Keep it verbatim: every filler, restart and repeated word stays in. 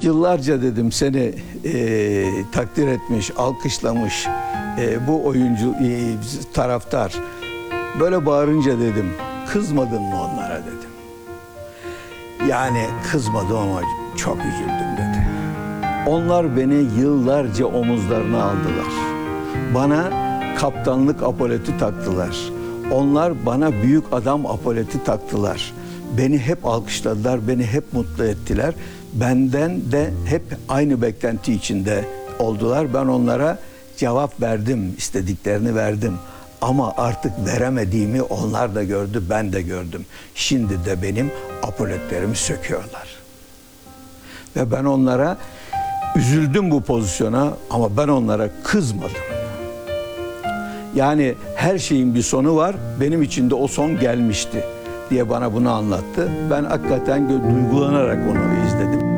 Yıllarca dedim seni e, takdir etmiş, alkışlamış e, bu oyuncu e, taraftar. Böyle bağırınca dedim, kızmadın mı onlara dedim. Yani kızmadım ama çok üzüldüm dedi. Onlar beni yıllarca omuzlarına aldılar. Bana kaptanlık apoleti taktılar. Onlar bana büyük adam apoleti taktılar. Beni hep alkışladılar, beni hep mutlu ettiler. Benden de hep aynı beklenti içinde oldular. Ben onlara cevap verdim, istediklerini verdim. Ama artık veremediğimi onlar da gördü, ben de gördüm. Şimdi de benim apoletlerimi söküyorlar. Ve ben onlara üzüldüm bu pozisyona ama ben onlara kızmadım. Yani her şeyin bir sonu var, benim için de o son gelmişti diye bana bunu anlattı. Ben hakikaten duygulanarak onu izledim.